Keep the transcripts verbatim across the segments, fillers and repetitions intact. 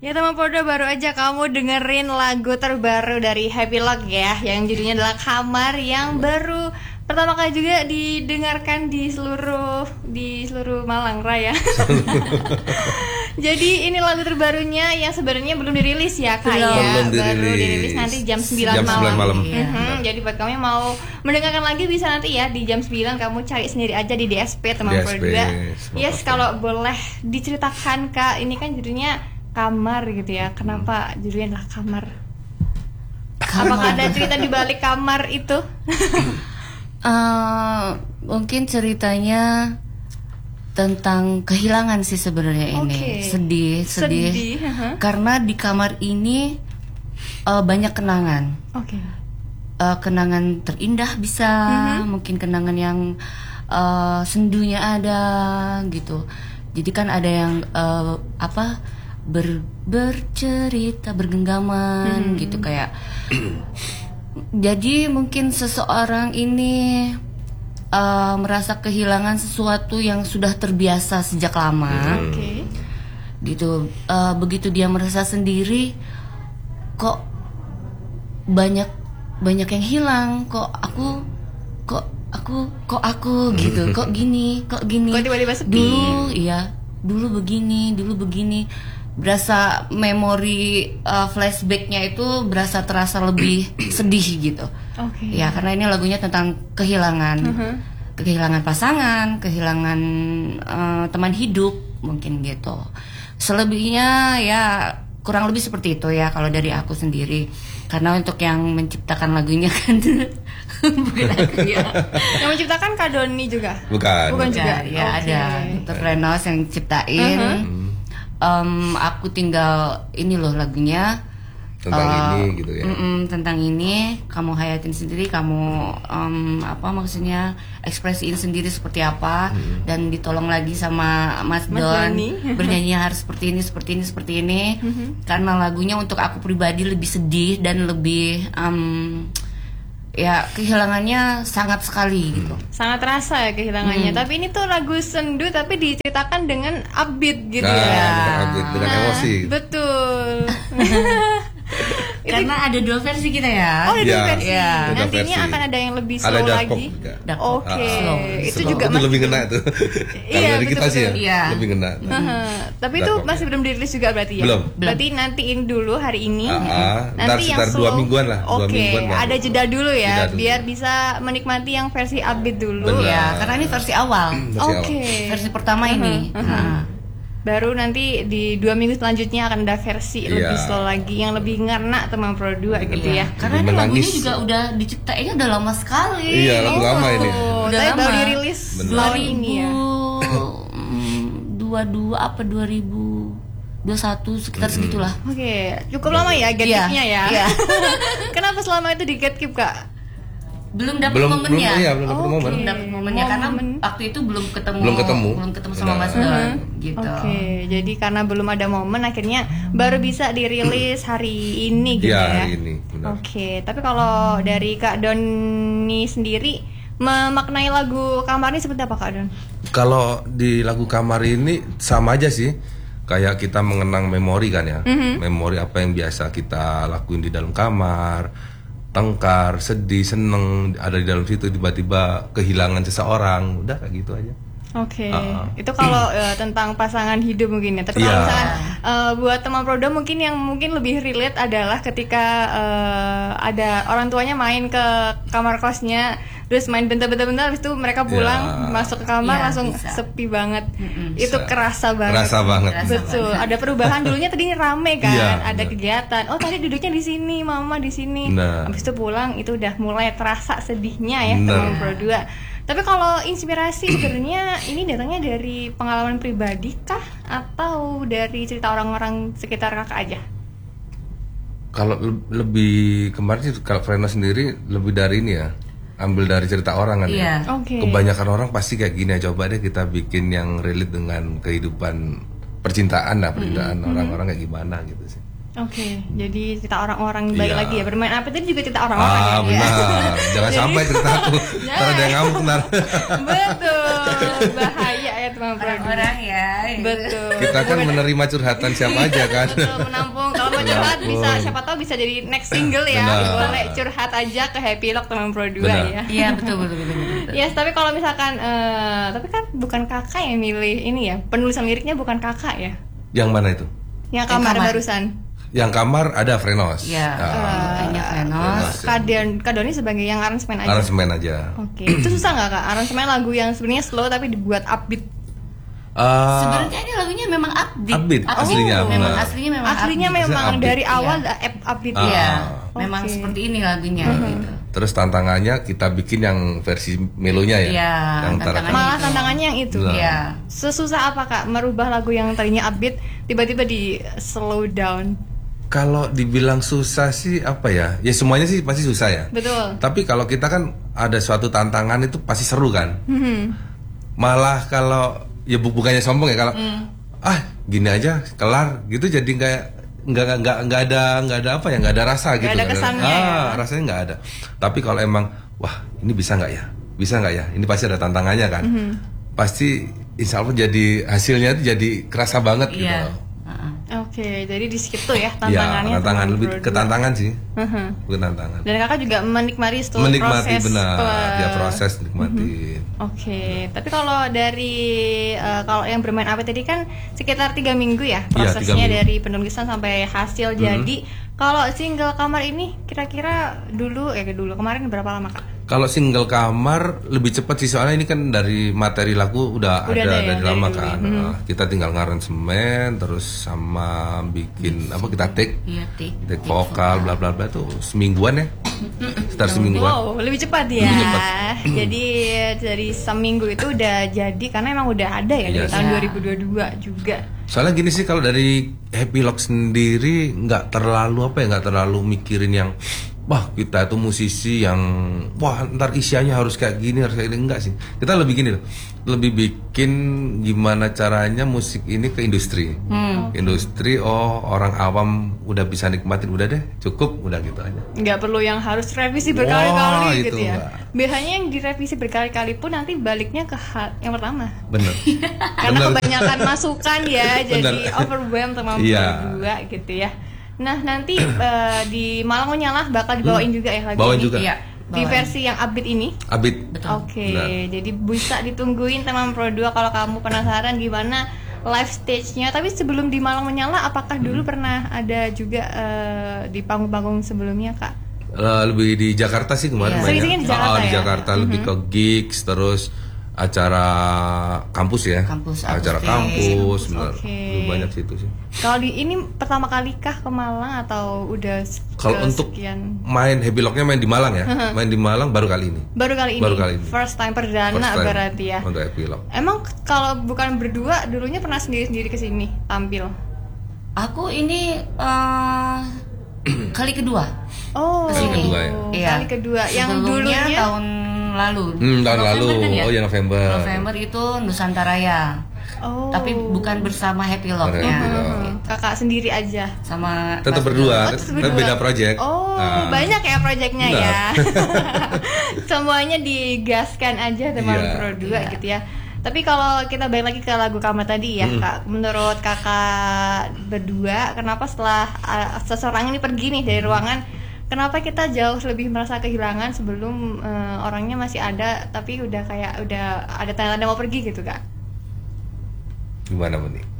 Ya teman Podo, baru aja kamu dengerin lagu terbaru dari Happy Lock ya, yang judulnya adalah Kamar, yang baru pertama kali juga didengarkan di seluruh di seluruh Malang Raya. Jadi ini lagu terbarunya yang sebenarnya belum dirilis ya Kak ya. Belum dirilis. Baru dirilis nanti jam sembilan jam malam. sembilan malam. Mm-hmm. Jadi buat kamu yang mau mendengarkan lagi bisa nanti ya di jam sembilan, kamu cari sendiri aja di D S P teman D S P, Podo. Yes, kalau boleh diceritakan Kak, ini kan judulnya Kamar gitu ya. Kenapa judulnya adalah Kamar? Kamar. Apakah ada cerita di balik kamar itu? uh, mungkin ceritanya tentang kehilangan sih sebenarnya ini. Okay. Sedih, sedih. Sedih, uh-huh. Karena di kamar ini uh, banyak kenangan. Oke. Okay. Uh, kenangan terindah bisa, uh-huh. mungkin kenangan yang uh, sendunya ada gitu. Jadi kan ada yang uh, apa? Ber, bercerita bergenggaman hmm. gitu kayak jadi mungkin seseorang ini uh, merasa kehilangan sesuatu yang sudah terbiasa sejak lama hmm. okay. gitu, uh, begitu dia merasa sendiri kok banyak banyak yang hilang, kok aku kok aku kok aku gitu, kok gini kok gini kok tiba-tiba sepi. Dulu iya dulu begini dulu begini berasa memori uh, flashbacknya itu berasa terasa lebih sedih gitu. Okay. Ya karena ini lagunya tentang kehilangan, uh-huh. kehilangan pasangan, kehilangan uh, teman hidup mungkin gitu. Selebihnya ya kurang lebih seperti itu ya kalau dari aku sendiri. Karena untuk yang menciptakan lagunya kan bukan aku ya. Yang menciptakan Kak Doni juga? Bukan. Bukan juga. Ya, okay. ada dokter Renos yang ciptain. Uh-huh. Um, aku tinggal ini loh lagunya tentang uh, ini gitu ya. Tentang ini kamu hayatin sendiri, kamu um, apa maksudnya ekspresiin sendiri seperti apa, hmm. dan ditolong lagi sama Mas, Mas Don bernyanyi harus seperti ini seperti ini seperti ini. Hmm. Karena lagunya untuk aku pribadi lebih sedih dan lebih um, ya kehilangannya sangat sekali gitu. Sangat terasa ya kehilangannya. Hmm. Tapi ini tuh lagu sendu tapi diceritakan dengan upbeat gitu nah, ya. Dengan upbeat, dengan nah, emosi. Betul. Karena ada dua versi kita ya. Oh, ada ya, dua versi. Ya, nantinya versi. akan ada yang lebih slow ada lagi. Oke. Okay. Ah, itu slow. juga itu masih lebih kena tuh. Kalau dari kita sih ya, iya. lebih kena. Uh-huh. Tapi itu masih belum dirilis juga berarti ya? Belum. Berarti nantiin dulu hari ini. Uh-huh. Nanti yang slow. dua mingguan lah. Oke. Okay. Ada jeda dulu ya, jeda dulu. Biar bisa menikmati yang versi upbeat dulu. Benar. Ya, karena ini versi awal. Oke. Okay. Versi pertama uh-huh. ini. Uh-huh. Uh-huh. Baru nanti di dua minggu selanjutnya akan ada versi yeah. lebih slow lagi, yang lebih ngena teman Pro dua gitu ya. Karena ini lagunya juga udah diciptainnya udah lama sekali. Iya, lagu lama ini. Udah lama. Baru dirilis hari ini ya. dua puluh dua apa dua ribu dua puluh satu sekitar mm-hmm. segitulah. Oke, okay. Cukup lama ya gatekeep-nya ya. Iya. Kenapa selama itu di gatekeep Kak? Belum dapat belum, momennya. Belum, iya, belum dapat okay. momen. Belum dapat momennya karena waktu itu belum ketemu. Belum ketemu. Belum ketemu sama Mas Don uh-huh. gitu. Oke, okay. Jadi karena belum ada momen akhirnya baru bisa dirilis hari ini gitu ya. ya. Hari ini. Oke, okay. Tapi kalau dari Kak Doni sendiri memaknai lagu Kamar ini seperti apa Kak Don? Kalau di lagu Kamar ini sama aja sih. Kayak kita mengenang memori kan ya. Mm-hmm. Memori apa yang biasa kita lakuin di dalam kamar. Tengkar, sedih, seneng ada di dalam situ, tiba-tiba kehilangan seseorang, udah kayak gitu aja. Oke, okay. uh, itu kalau uh, tentang pasangan hidup mungkin ya. Tapi kalau yeah. misalkan uh, buat teman Prodo mungkin yang mungkin lebih relate adalah ketika uh, ada orang tuanya main ke kamar kosnya, terus main bentar-bentar, habis itu mereka pulang yeah. masuk ke kamar yeah, langsung bisa. Sepi banget. Mm-hmm. Itu bisa. kerasa banget. Kerasa banget. Betul. Kerasa ada perubahan dulunya tadi rame kan, yeah, ada bener. kegiatan. Oh tadi duduknya di sini, mama di sini. Nah. Habis itu pulang itu udah mulai terasa sedihnya ya teman Prodo. Tapi kalau inspirasi sebenarnya ini datangnya dari pengalaman pribadi kah atau dari cerita orang-orang sekitar Kakak aja? Kalau le- lebih kemarin sih kalau Frena sendiri lebih dari ini ya. Ambil dari cerita orang kan yeah. ya. Okay. Kebanyakan orang pasti kayak gini ya, coba deh kita bikin yang relate dengan kehidupan percintaan lah, percintaan mm-hmm. orang-orang kayak gimana gitu sih. Oke, okay, jadi cerita orang-orang balik yeah. lagi ya. Bermain apa itu juga cerita orang-orang ah, ya. benar. Jangan jadi, sampai cerita aku. Ntar ada yang ngamuk ntar. Betul. Bahaya ya teman Produ. Orang-orang ya. Gitu. Betul. Kita kan menerima curhatan siapa aja kan. Betul, menampung. Kalau mau curhat bisa, siapa tahu bisa jadi next single ya. Benar. Boleh curhat aja ke Happy Lock teman Pro dua Benar. ya. Iya betul betul betul. betul. Yes, tapi kalau misalkan eh, tapi kan bukan kakak yang milih ini ya. Penulisan liriknya bukan kakak ya. Yang mana itu? Yang Yang kamar kamar. barusan. Yang kamar ada Frenos. Iya. Ah, Hanya Frenos. Frenos. Kadian Kadoni sebagai yang aransemen aja. aransemen aja. Oke, itu susah nggak kak? Aransemen lagu yang sebenarnya slow tapi dibuat upbeat. Ah, Sebenarnya ini lagunya memang upbeat. Upbeat, aslinya, memang benar. aslinya memang Aslinya upbeat. memang Upbeat. dari awal Iya. up- upbeat Ah. ya. Iya, Oke. memang seperti ini lagunya gitu. Terus tantangannya kita bikin yang versi melonya ya. Iya, yang antara- tantangannya Malah itu. tantangannya yang itu. Benar. Iya. Sesusah apa kak merubah lagu yang tadinya upbeat tiba-tiba di slow down? Kalau dibilang susah sih apa ya? Ya semuanya sih pasti susah ya. Betul. Tapi kalau kita kan ada suatu tantangan itu pasti seru kan. Hmm. Malah kalau ya bu- bukannya sombong ya kalau Hmm. ah gini aja kelar gitu jadi kayak nggak nggak nggak nggak ada nggak ada apa ya nggak ada rasa gitu. ada nggak kesannya ah, ya. rasanya nggak ada. Tapi kalau emang wah ini bisa nggak ya? Bisa nggak ya? Ini pasti ada tantangannya kan. Hmm. Pasti insya Allah jadi hasilnya itu jadi kerasa banget gitu. Iya. loh. Heeh. Oke, jadi di situ ya Ya, tantangannya. tantangan teman lebih Pro ke dua. tantangan sih. Mhm. Bukan tantangan. Dan kakak juga menikmati setelah Menikmati proses benar, pe- dia proses nikmati. Oke, tapi kalau dari eh, kalau yang bermain apa tadi kan sekitar tiga minggu ya Iya, prosesnya tiga minggu. dari penulisan sampai hasil jadi. Kalau single kamar ini kira-kira dulu ya dulu kemarin berapa lama kak? Kalau single kamar lebih cepat sih soalnya ini kan dari materi lagu udah, Udah ada ada ya, dari dari lama dulu ya. kan. Mhm. Nah, kita tinggal ngaransemen terus sama bikin apa kita take Iya, take. take vokal bla bla bla tuh semingguan ya. Sekitar semingguan. Wow, lebih cepat ya. Lebih cepat. Jadi dari seminggu itu udah jadi karena emang udah ada ya dari Iya tahun sih. dua ribu dua puluh dua juga. Soalnya gini sih kalau dari Happy Lock sendiri nggak terlalu apa ya nggak terlalu mikirin yang wah kita itu musisi yang wah ntar isiannya harus kayak gini harus kayak gini enggak sih kita lebih gini loh lebih bikin gimana caranya musik ini ke industri industri oh orang awam udah bisa nikmatin udah deh cukup udah gitu aja Nggak perlu yang harus revisi berkali-kali Wah, gitu itu ya. nggak. Biasanya yang direvisi berkali-kali pun nanti baliknya ke hal yang pertama. bener Karena Bener. kebanyakan masukan ya, jadi Bener. overwhelmed sama Iya. berdua gitu ya. Nah nanti eh, di Malang Menyala bakal dibawain juga ya lagu Bawain ini. juga. Iya. Di versi yang upbeat ini. Abid Oke, Benar. jadi bisa ditungguin teman Pro dua kalau kamu penasaran gimana live stage-nya. Tapi sebelum di Malang Menyala, apakah dulu pernah ada juga eh, di panggung-panggung sebelumnya kak? Eh, lebih di Jakarta sih kemarin Iya. mainnya. Sering-sering di Jakarta Ah, di ya? Jakarta lebih ke gigs terus acara kampus ya Kampus, acara akustik. kampus benar Oke. lebih banyak situ sih Kalau di ini pertama kali kah ke Malang atau udah s- kalau ke untuk sekian? main Happy Lock-nya main di Malang ya main di Malang baru kali ini Baru kali ini. Baru kali ini. First time perdana First time berarti ya. untuk Happy Lock Emang k- kalau bukan berdua dulunya pernah sendiri-sendiri ke sini tampil. Aku ini eh, kali kedua. Oh. Kali kedua ya? Iya. Kali kedua yang Sebelumnya dulunya tahun lalu. hmm, tahun lalu November kan ya? oh ya November November itu Nusantaraya. Oh. Tapi bukan bersama Happy Bukan Happy Lock-nya. Lock. Hmm, kakak sendiri aja. Sama tetap Mas- berdua Oh, tetap tetap berdua. beda project Oh, Ah. banyak ya proyeknya Benar. ya. Semuanya digaskan aja teman Iya. Pro dua Iya. gitu ya. Tapi kalau kita balik lagi ke lagu Kamar tadi ya, Kak. Menurut Kakak berdua, kenapa setelah uh, seseorang ini pergi nih dari ruangan, kenapa kita jauh lebih merasa kehilangan sebelum uh, orangnya masih ada tapi udah kayak udah ada tanda-tanda mau pergi gitu, Kak? gimana Bu nih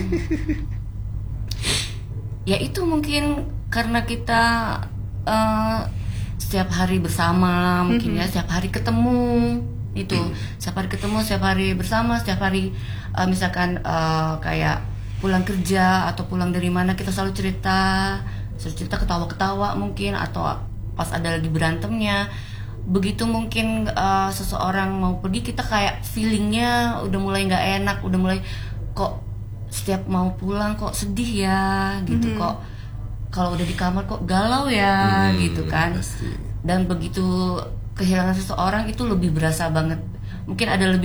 Ya itu mungkin karena kita eh, setiap hari bersama, mungkin ya setiap hari ketemu itu, setiap hari ketemu, setiap hari bersama, setiap hari eh, misalkan eh, kayak pulang kerja atau pulang dari mana kita selalu cerita, selalu cerita ketawa-ketawa mungkin atau pas ada lagi berantemnya. Begitu mungkin eh, seseorang mau pergi kita kayak feelingnya udah mulai nggak enak, udah mulai kok setiap mau pulang kok sedih ya gitu kok kalau udah di kamar kok galau ya Hmm, gitu kan pasti. dan begitu kehilangan seseorang itu lebih berasa banget mungkin ada lebih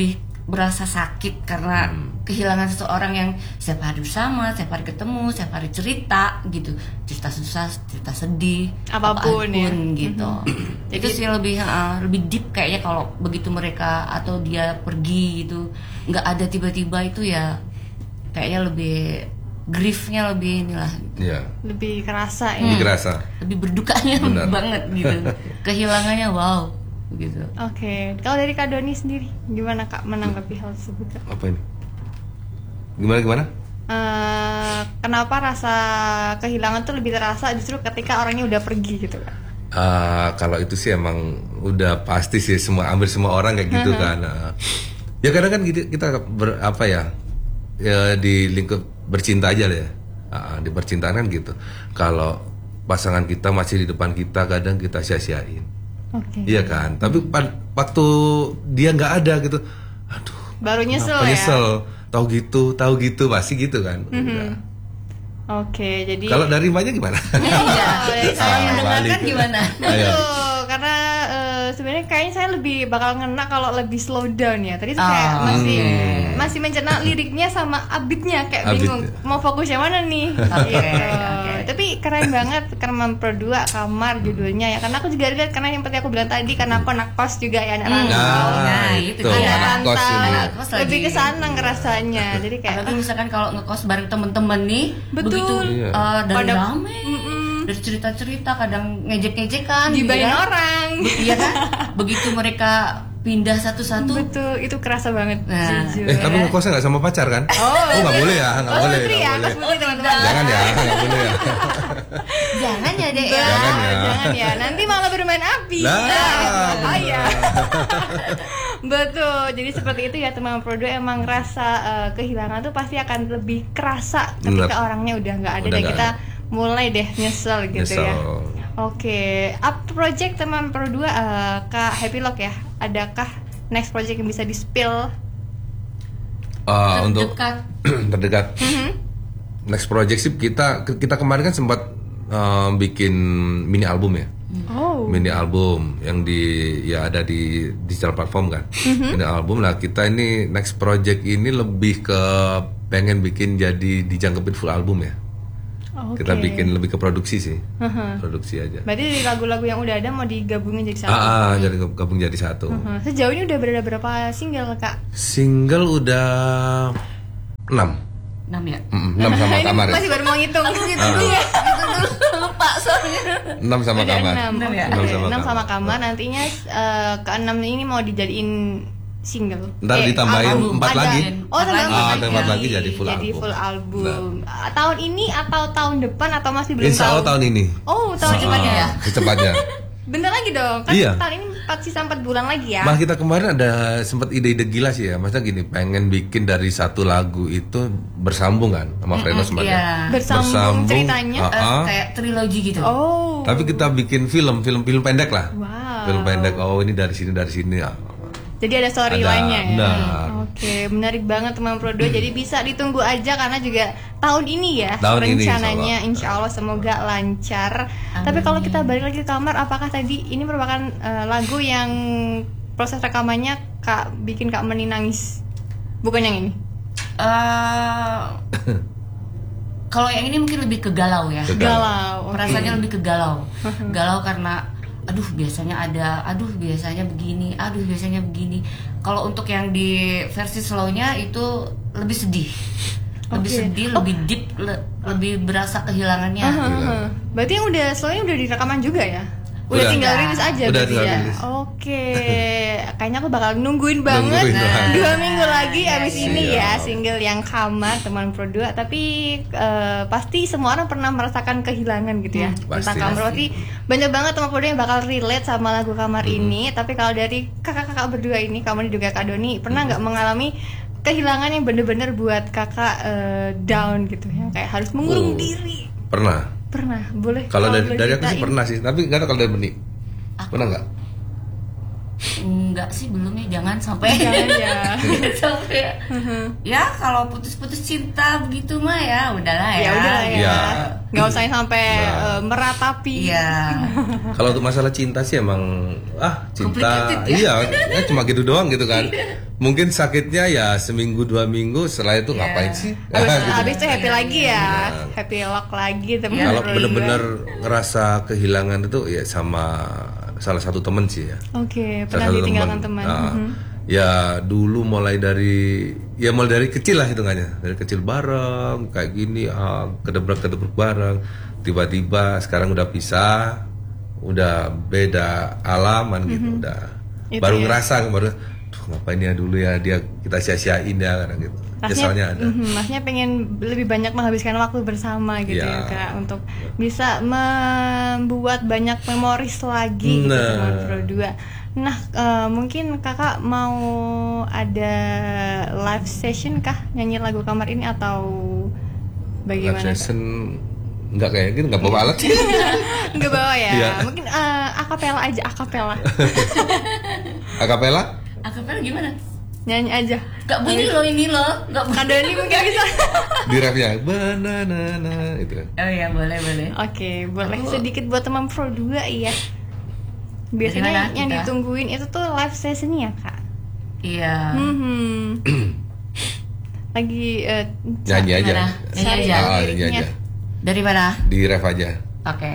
berasa sakit karena hmm. kehilangan seseorang yang setiap hari bersama, setiap hari ketemu, setiap hari cerita gitu, cerita susah, cerita sedih, apapun, apapun ya. gitu. Mm-hmm. Itu sih lebih uh, lebih deep kayaknya kalau begitu mereka atau dia pergi gitu, nggak ada tiba-tiba itu ya, kayaknya lebih griefnya lebih inilah, yeah. lebih kerasa ya, lebih kerasa, lebih berdukanya banget gitu, kehilangannya wow. Gitu. Oke, okay. Kalau dari Kak Doni sendiri, gimana Kak menanggapi hal tersebut? Apa ini? Gimana gimana? Uh, kenapa rasa kehilangan tuh lebih terasa justru ketika orangnya udah pergi gitu Kak? Uh, kalau itu sih emang udah pasti sih, semua hampir semua orang kayak gitu kan. Uh, ya kadang kan kita, kita ber, apa ya, ya di lingkup bercinta aja lah ya. Uh, di percintaan kan gitu. Kalau pasangan kita masih di depan kita, kadang kita sia-siain. Okay. Iya kan, tapi waktu dia nggak ada gitu, aduh, baru nyesel ya. Nyesel, tahu gitu, tahu gitu, pasti gitu kan. Mm-hmm. Oke, okay, jadi. Kalau dari mbaknya gimana? Iya, saya mendengarkan gimana? Betul, karena uh, sebenarnya kayaknya saya lebih bakal ngena kalau lebih slow down ya. Tadi tuh kayak oh, masih okay. masih mencerna liriknya sama abitnya, kayak Abit. bingung mau fokus yang mana nih. Okay, gitu. okay. Tapi keren banget karena berdua kamar judulnya ya. Karena aku juga lihat, karena yang seperti aku bilang tadi, karena aku anak kos juga ya, anak rantau. Nah, nah itu tuh, anak anak kos ini. Lebih ke sana ngerasanya. Jadi kayak apalagi misalkan kalau ngekos bareng temen-temen nih, betul. begitu Iya. uh, dari Pada, rame, mm-mm. dari cerita-cerita, kadang ngejek-ngejekan, gibahin gitu ya. orang. Iya kan? Begitu mereka pindah satu-satu, betul, itu kerasa banget. Nah. Jujur. Eh tapi ngekosnya nggak sama pacar kan? Oh, nggak boleh ya, nggak oh, boleh. Putri ya, Boleh. kos putri teman-teman. Jangan ya, nggak boleh ya. jangan ya dek ya. Jangan ya. Jangan ya, nanti malah bermain api. Nah, oh iya. Betul, jadi seperti itu ya teman Prodo, emang rasa uh, kehilangan tuh pasti akan lebih kerasa ketika Bener. orangnya udah nggak ada, udah dan kita ada. mulai deh nyesel gitu nyesel. ya. Oke, up project teman Prodo uh, Kak Happy Lock ya, adakah next project yang bisa di-spill? Uh, untuk terdekat. terdekat. Mm-hmm. Next project sih kita kita kemarin kan sempat uh, bikin mini album ya. Oh. Mini album yang di ya ada di digital platform kan. Mm-hmm. Mini album lah, kita ini next project ini lebih ke pengen bikin jadi dijangkepin full album ya. Okay. Kita bikin lebih ke produksi sih. Uh-huh. Produksi aja. Berarti dari lagu-lagu yang udah ada mau digabungin jadi satu. Ah, ah jadi gabung jadi satu. Uh-huh. Sejauh ini udah berada berapa single Kak? Single udah enam. enam ya? enam sama kamar ya. Masih baru mau ngitung gitu dulu ya. Lupa soalnya. enam sama udah kamar. enam ya. enam sama, sama kamar. Nantinya uh, ke enam ini mau dijadiin single. Ntar eh, ditambahin empat lagi. Oh, tambah ah, empat lagi jadi full jadi album. full album. Nah. Tahun ini atau tahun depan atau masih belum Insya Allah tahu? tahun ini. Oh, tahun ah, depannya ya. Secepatnya. Bentar lagi dong. Kan iya. tahun ini empat sisa empat bulan lagi ya. Bah kita kemarin ada sempat ide-ide gila sih ya. Maksudnya gini, pengen bikin dari satu lagu itu bersambung kan sama Freno mm-hmm, sebenarnya. iya. Bersambung, bersambung ceritanya uh-uh. uh, kayak trilogi gitu. Oh. Tapi kita bikin film, film film pendek lah. Wow. Film pendek. Oh, ini dari sini dari sini. Jadi ada storyline-nya ya. Benar. Oke, menarik banget teman Prodo. Hmm. Jadi bisa ditunggu aja karena juga tahun ini ya tahun rencananya, ini, insya Allah semoga lancar. Amin. Tapi kalau kita balik lagi ke kamar, apakah tadi ini merupakan uh, lagu yang proses rekamannya Kak bikin Kak Meni nangis? Bukan yang ini? Uh, kalau yang ini mungkin lebih ke galau ya. Galau. Perasaannya okay. lebih ke galau. Galau karena aduh biasanya ada, aduh biasanya begini, aduh biasanya begini. Kalau untuk yang di versi slownya itu lebih sedih, lebih okay. sedih, oh. lebih deep, le- lebih berasa kehilangannya. Uh-huh, uh-huh. Berarti yang udah slownya udah direkaman juga ya? Udah, udah tinggal rilis aja udah berarti ya. Oke, okay. Kayaknya aku bakal nungguin banget nungguin dua minggu lagi nah, abis ya, ini siap. ya single yang Kamar teman Prodo. Tapi uh, pasti semua orang pernah merasakan kehilangan gitu ya hmm, tentang Kamar. Berarti banyak banget teman Prodo yang bakal relate sama lagu Kamar hmm. ini. Tapi kalau dari kakak-kakak berdua ini, kamu juga Kak Doni, pernah nggak hmm. mengalami kehilangan yang bener-bener buat kakak uh, down gitu ya, kayak harus mengurung oh, diri? Pernah. Pernah, boleh. Kalau dari, dari aku sih pernah sih, tapi nggak tahu kalau dari Meni. Pernah nggak? Enggak sih, belum ya, jangan sampai. Jangan ya. sampai. Uh-huh. Ya kalau putus-putus cinta begitu mah ya udahlah ya. Ya udahlah ya. ya. nggak usah sampai Nah. uh, meratapi. Iya. Kalau untuk masalah cinta sih emang ah cinta Complicated iya ya cuma gitu doang gitu kan. Mungkin sakitnya ya seminggu dua minggu, setelah itu Iya. ngapain sih? Habis, Gitu. habis itu happy lagi ya, happy lock lagi teman. Kalau berdua. bener-bener ngerasa kehilangan itu ya sama salah satu temen sih ya. Oke, Salah pernah satu ditinggalkan teman. teman. Nah, Mhm. ya dulu mulai dari ya mulai dari kecil lah hitungannya, dari kecil bareng kayak gini, ah, kedebrak kedebrak bareng, tiba-tiba sekarang udah pisah, udah beda alaman gitu, udah Itu baru ya. ngerasa baru, tuh ngapain ya dulu ya dia kita sia-siain ya kadang gitu, nyesalnya ada. mhm, maksudnya pengen lebih banyak menghabiskan waktu bersama gitu Ya. ya kak, untuk bisa membuat banyak memoris lagi gitu Nah. teman berdua. Nah, eh, mungkin kakak mau ada live session kah nyanyi lagu kamar ini atau Live bagaimana? Kak? session nggak kayak gitu, nggak bawa alat. Nggak bawa ya? Iya. Mungkin eh, akapela aja, akapela. Akapela? Akapela gimana? Nyanyi aja. Gak bunyi loh ini loh. Gak bunyi. Kak Doni mungkin bisa. Di rapnya banana itu kan. Oh iya boleh boleh. Oke, boleh sedikit buat teman pro dua ya. Dari Biasanya mana yang kita? ditungguin itu tuh live sessionnya kak. Iya. Hmm. Lagi eh, Nyanyi aja. Mana? Nyanyi cari aja. Ah, nyanyi liriknya. aja. Dari mana? Di ref aja. Oke.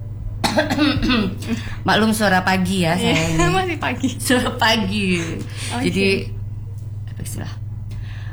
Maklum suara pagi ya saya ini. Masih pagi. Suara pagi. Oke. Jadi apa istilah?